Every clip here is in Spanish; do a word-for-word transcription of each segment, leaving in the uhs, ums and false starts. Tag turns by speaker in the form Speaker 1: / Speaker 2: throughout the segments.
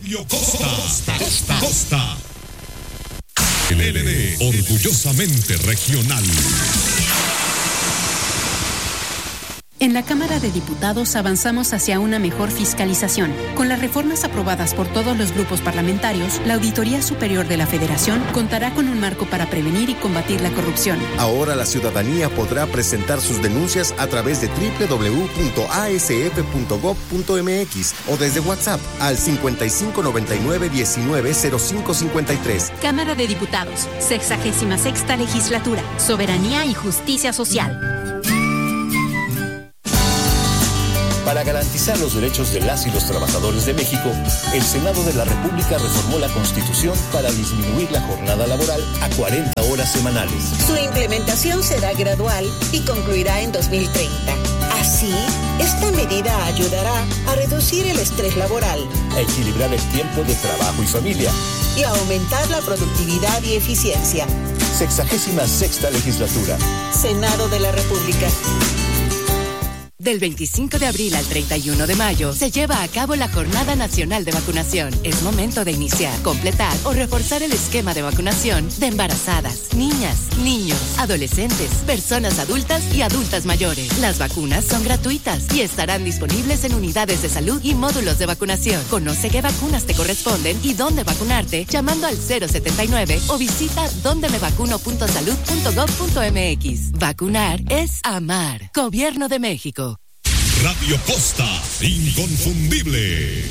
Speaker 1: Radio Costa, Costa, Costa, Costa. L L D, orgullosamente regional.
Speaker 2: En la Cámara de Diputados avanzamos hacia una mejor fiscalización. Con las reformas aprobadas por todos los grupos parlamentarios, la Auditoría Superior de la Federación contará con un marco para prevenir y combatir la corrupción.
Speaker 3: Ahora la ciudadanía podrá presentar sus denuncias a través de doble u doble u doble u punto a s f punto gob punto m x o desde WhatsApp al cincuenta y cinco noventa y nueve diecinueve cero cinco cincuenta y tres.
Speaker 2: Cámara de Diputados, sexagésima sexta Legislatura, Soberanía y Justicia Social.
Speaker 4: Para garantizar los derechos de las y los trabajadores de México, el Senado de la República reformó la Constitución para disminuir la jornada laboral a cuarenta horas semanales.
Speaker 5: Su implementación será gradual y concluirá en dos mil treinta. Así, esta medida ayudará a reducir el estrés laboral,
Speaker 4: a equilibrar el tiempo de trabajo y familia
Speaker 5: y a aumentar la productividad y eficiencia.
Speaker 4: Sexagésima sexta Legislatura.
Speaker 5: Senado de la República.
Speaker 6: Del veinticinco de abril al treinta y uno de mayo se lleva a cabo la Jornada Nacional de Vacunación. Es momento de iniciar, completar o reforzar el esquema de vacunación de embarazadas, niñas, niños, adolescentes, personas adultas y adultas mayores. Las vacunas son gratuitas y estarán disponibles en unidades de salud y módulos de vacunación. Conoce qué vacunas te corresponden y dónde vacunarte llamando al cero setenta y nueve o visita donde me vacuno punto salud punto gob punto m x. Vacunar es amar. Gobierno de México.
Speaker 1: Radio Costa, inconfundible.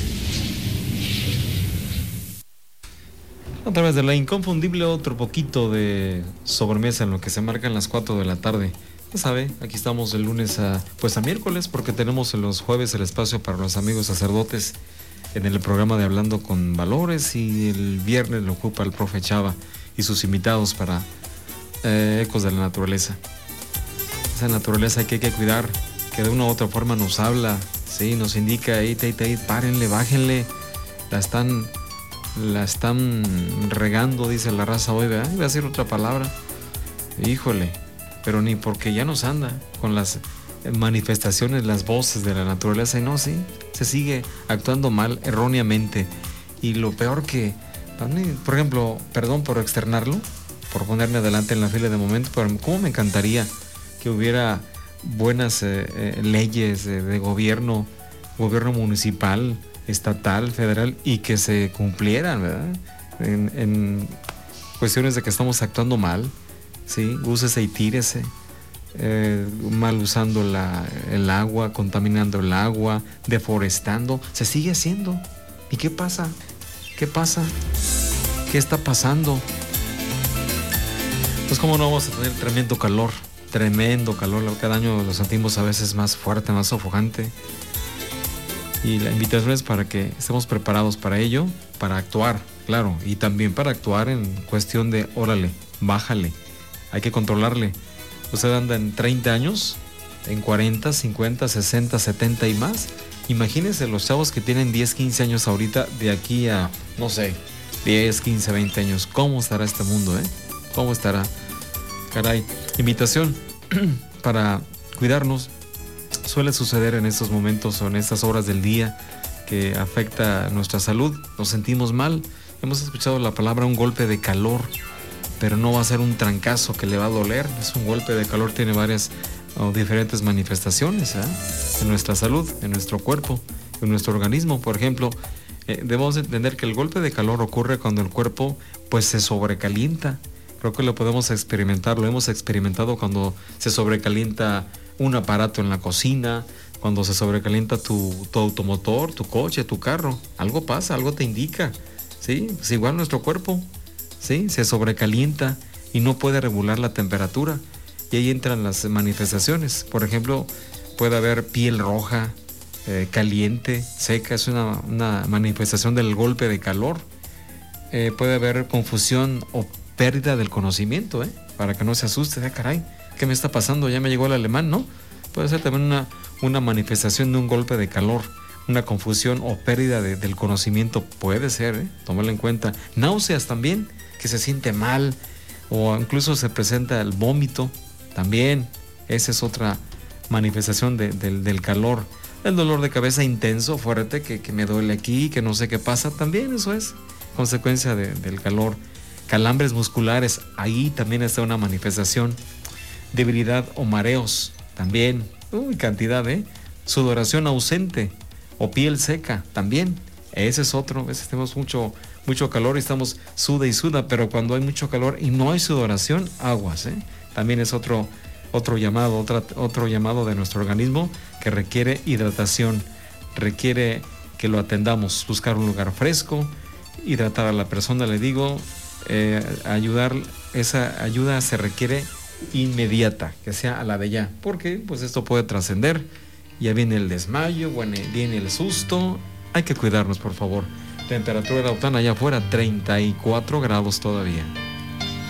Speaker 7: A través de la inconfundible, otro poquito de sobremesa en lo que se marcan las cuatro de la tarde. Ya sabe, aquí estamos el lunes a, pues a miércoles, porque tenemos los jueves el espacio para los amigos sacerdotes en el programa de Hablando con Valores, y el viernes lo ocupa el profe Chava y sus invitados para eh, Ecos de la Naturaleza. Esa naturaleza que hay que cuidar, que de una u otra forma nos habla, sí, nos indica, ahí, ahí, ahí, párenle, bájenle, la están, la están regando, dice la raza hoy, ¿verdad? Iba a decir otra palabra, híjole, pero ni porque ya nos anda con las manifestaciones, las voces de la naturaleza, y no, sí, se sigue actuando mal, erróneamente, y lo peor que, por ejemplo, perdón por externarlo, por ponerme adelante en la fila de momento, pero cómo me encantaría que hubiera buenas eh, eh, leyes eh, de gobierno, gobierno municipal, estatal, federal, y que se cumplieran, ¿verdad? En, en cuestiones de que estamos actuando mal, ¿sí? Úsese y tírese, eh, mal usando la, el agua, contaminando el agua, deforestando, se sigue haciendo. ¿Y qué pasa? ¿Qué pasa? ¿Qué está pasando? Pues cómo no vamos a tener tremendo calor. Tremendo calor, cada año lo sentimos a veces más fuerte, más sofocante, y la invitación es para que estemos preparados para ello, para actuar, claro, y también para actuar en cuestión de órale, bájale, hay que controlarle. Usted anda en treinta años, en cuarenta, cincuenta, sesenta, setenta y más. Imagínense los chavos que tienen diez, quince años ahorita, de aquí a, no sé, diez, quince, veinte años. ¿Cómo estará este mundo, eh? ¿Cómo estará? Caray, invitación para cuidarnos. Suele suceder en estos momentos o en estas horas del día que afecta nuestra salud, nos sentimos mal. Hemos escuchado la palabra un golpe de calor, pero no va a ser un trancazo que le va a doler. Es un golpe de calor, tiene varias o diferentes manifestaciones, ¿eh? En nuestra salud, en nuestro cuerpo, en nuestro organismo. Por ejemplo, eh, debemos entender que el golpe de calor ocurre cuando el cuerpo pues se sobrecalienta. Creo que lo podemos experimentar, lo hemos experimentado cuando se sobrecalienta un aparato en la cocina, cuando se sobrecalienta tu, tu automotor, tu coche, tu carro. Algo pasa, algo te indica, ¿sí? Pues igual nuestro cuerpo, ¿sí? Se sobrecalienta y no puede regular la temperatura. Y ahí entran las manifestaciones. Por ejemplo, puede haber piel roja, eh, caliente, seca. Es una, una manifestación del golpe de calor. Eh, puede haber confusión o pérdida del conocimiento, ¿eh? Para que no se asuste, ah, caray, ¿qué me está pasando? Ya me llegó el alemán, ¿no? Puede ser también una, una manifestación de un golpe de calor, una confusión o pérdida de, del conocimiento, puede ser, ¿eh? Tómalo en cuenta. Náuseas también, que se siente mal, o incluso se presenta el vómito, también, esa es otra manifestación de, de, del calor. El dolor de cabeza intenso, fuerte, que, que me duele aquí, que no sé qué pasa, también eso es consecuencia de, del calor. Calambres musculares, ahí también está una manifestación. Debilidad o mareos, también, uy, cantidad, ¿eh? Sudoración ausente o piel seca, también, ese es otro. A veces tenemos mucho, mucho calor y estamos suda y suda, pero cuando hay mucho calor y no hay sudoración, aguas, ¿eh? También es otro, otro llamado, otra, otro llamado de nuestro organismo que requiere hidratación, requiere que lo atendamos, buscar un lugar fresco, hidratar a la persona, le digo, eh, ayudar, esa ayuda se requiere inmediata, que sea a la de ya, porque pues esto puede trascender, ya viene el desmayo, viene, viene el susto, hay que cuidarnos, por favor. Temperatura lautana allá afuera, treinta y cuatro grados todavía.